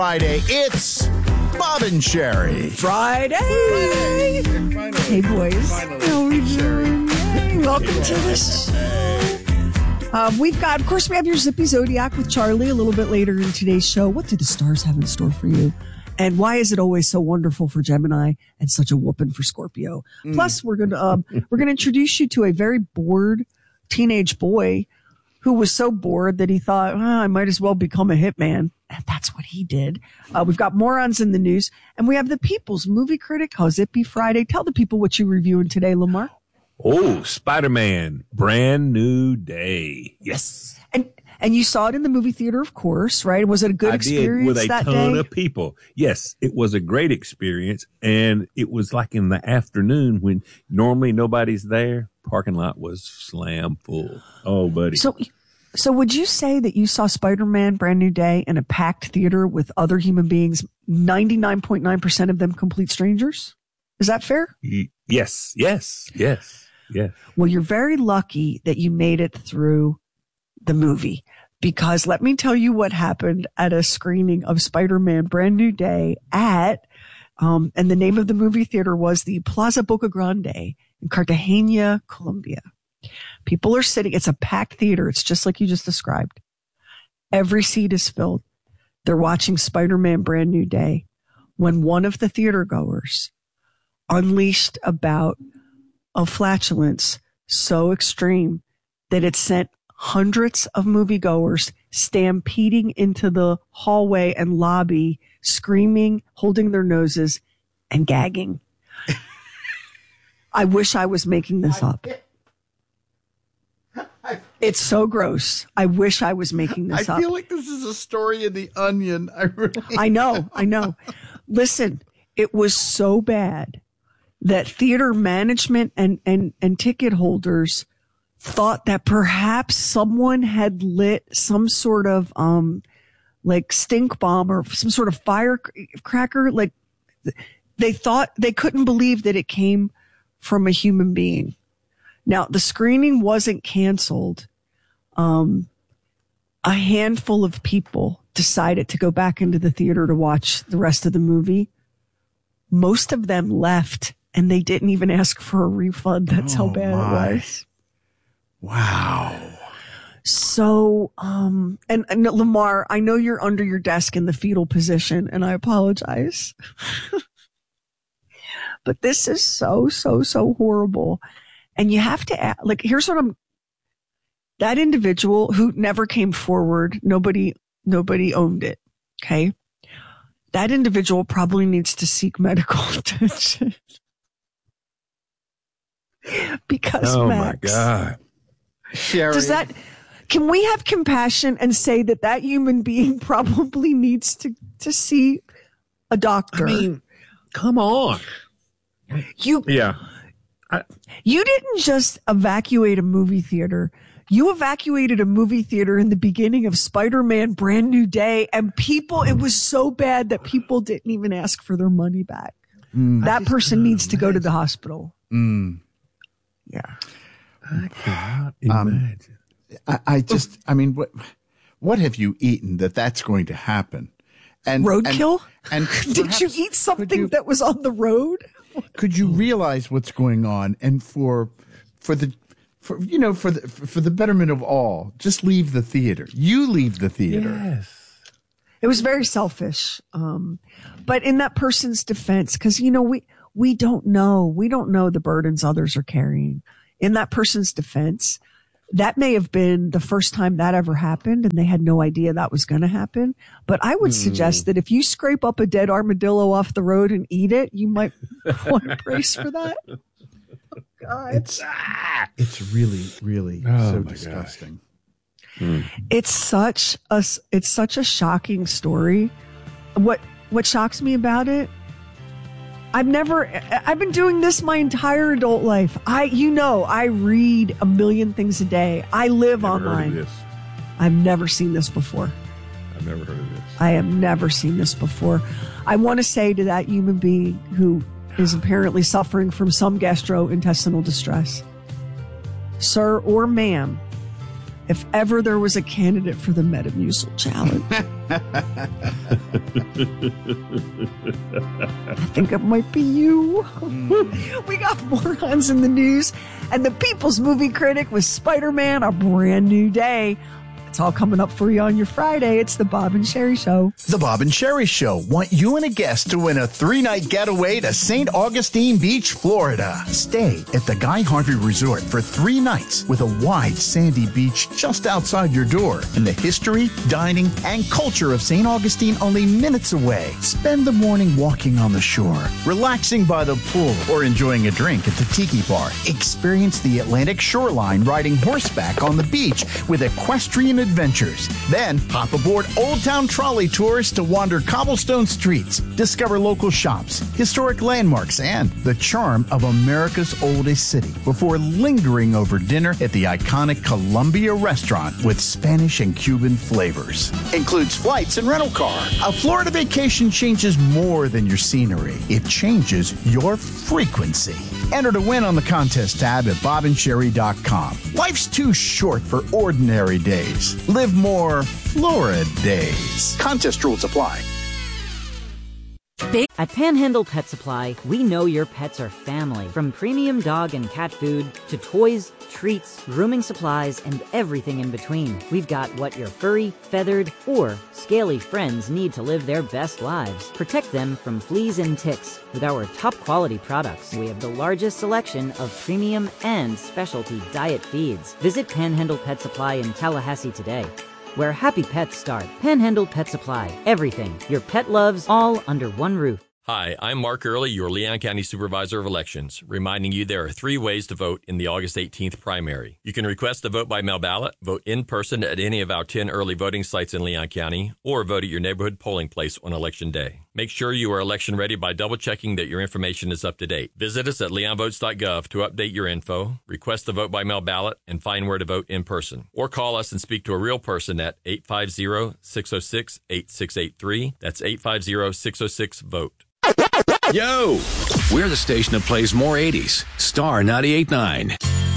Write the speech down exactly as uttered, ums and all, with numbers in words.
Friday, it's Bob and Sherry. Friday. Friday. Friday. Hey, boys. Finally. How are we Sherry. doing? Hey, welcome yeah. to the show. Uh, we've got, of course, we have your Zippy Zodiac with Charlie a little bit later in today's show. What do the stars have in store for you? And why is it always so wonderful for Gemini and such a whooping for Scorpio? Mm. Plus, we're going to um, we're going to introduce you to a very bored teenage boy who was so bored that he thought, oh, I might as well become a hitman. And that's what he did. Uh, we've got morons in the news, and we have the People's Movie Critic. How's it be Friday? Tell the people what you're reviewing today, Lamar. Oh, Spider-Man, Brand New Day. Yes. And and you saw it in the movie theater, of course, right? Was it a good I experience did, with a that ton day? of people. Yes, it was a great experience, and it was like in the afternoon when normally nobody's there. Parking lot was slam full. Oh, buddy. So, so would you say that you saw Spider-Man Brand New Day in a packed theater with other human beings, ninety-nine point nine percent of them complete strangers? Is that fair? Yes, yes, yes, yes. Well, you're very lucky that you made it through the movie, because let me tell you what happened at a screening of Spider-Man Brand New Day at, um, and the name of the movie theater was the Plaza Boca Grande in Cartagena, Colombia. People are sitting. It's a packed theater. It's just like you just described. Every seat is filled. They're watching Spider-Man Brand New Day when one of the theater goers unleashed about a flatulence so extreme that it sent hundreds of moviegoers stampeding into the hallway and lobby, screaming, holding their noses, and gagging. I wish I was making this up. It's so gross. I wish I was making this I up. I feel like this is a story in The Onion. I really I know, I know. Listen, it was so bad that theater management and, and, and ticket holders thought that perhaps someone had lit some sort of, um, like stink bomb or some sort of firecracker. Like they thought, they couldn't believe that it came from a human being. Now, the screening wasn't canceled. Um, a handful of people decided to go back into the theater to watch the rest of the movie. Most of them left, and they didn't even ask for a refund. That's oh, how bad my. it was. Wow. So, um, and, and Lamar, I know you're under your desk in the fetal position, and I apologize. But this is so, so, so horrible. And you have to add, like, here's what I'm, that individual who never came forward, nobody, nobody owned it. Okay. That individual probably needs to seek medical attention. Because oh Max, my God. Sherry. Does that, can we have compassion and say that that human being probably needs to, to see a doctor? I mean, come on. You, yeah. I, you didn't just evacuate a movie theater. You evacuated a movie theater in the beginning of Spider-Man Brand New Day, and people, it was so bad that people didn't even ask for their money back. Mm, that person needs to go to the hospital. Mm. Yeah. I cannot um, imagine. I, I just, I mean, what, what have you eaten that that's going to happen? And roadkill? And, and did you eat something you, that was on the road? Could you realize what's going on, and for for the for you know for the for the betterment of all, just leave the theater. You leave the theater. Yes. It was very selfish. Um, but in that person's defense, because you know we we don't know we don't know the burdens others are carrying. In that person's defense, that may have been the first time that ever happened, and they had no idea that was going to happen. But I would mm. suggest that if you scrape up a dead armadillo off the road and eat it, you might want to brace for that. Oh, God. It's, it's really, really oh, so disgusting. Mm. It's such a, it's such a shocking story. What, what shocks me about it, I've never, I've been doing this my entire adult life. I, you know, I read a million things a day. I live never online. Heard of this. I've never seen this before. I've never heard of this. I have never seen this before. I want to say to that human being who is apparently suffering from some gastrointestinal distress, sir or ma'am, if ever there was a candidate for the Metamucil Challenge. I think it might be you. Mm. We got morons in the news, and the People's Movie Critic with Spider-Man: A Brand New Day. It's all coming up for you on your Friday. It's the Bob and Sherry Show. The Bob and Sherry Show want you and a guest to win a three-night getaway to Saint Augustine Beach, Florida. Stay at the Guy Harvey Resort for three nights with a wide sandy beach just outside your door and the history, dining, and culture of Saint Augustine only minutes away. Spend the morning walking on the shore, relaxing by the pool, or enjoying a drink at the Tiki Bar. Experience the Atlantic shoreline riding horseback on the beach with equestrian adventures. Then hop aboard Old Town Trolley Tours to wander cobblestone streets, discover local shops, historic landmarks, and the charm of America's oldest city before lingering over dinner at the iconic Columbia Restaurant with Spanish and Cuban flavors. Includes flights and rental car. A Florida vacation changes more than your scenery. It changes your frequency. Enter to win on the contest tab at bob and sherry dot com. Life's too short for ordinary days. Live more Florida days. Contest rules apply. At Panhandle Pet Supply, we know your pets are family. From premium dog and cat food to toys, treats, grooming supplies, and everything in between. We've got what your furry, feathered, or scaly friends need to live their best lives. Protect them from fleas and ticks with our top quality products. We have the largest selection of premium and specialty diet feeds. Visit Panhandle Pet Supply in Tallahassee today, where happy pets start. Panhandle Pet Supply. Everything your pet loves, all under one roof. Hi, I'm Mark Early, your Leon County Supervisor of Elections, reminding you there are three ways to vote in the August eighteenth primary. You can request a vote by mail ballot, vote in person at any of our ten early voting sites in Leon County, or vote at your neighborhood polling place on Election Day. Make sure you are election ready by double-checking that your information is up to date. Visit us at leon votes dot gov to update your info, request a vote by mail ballot, and find where to vote in person. Or call us and speak to a real person at eight five zero, six zero six, eight six eight three. That's eight five zero, six zero six, VOTE. Yo! We're the station that plays more eighties. Star ninety-eight point nine.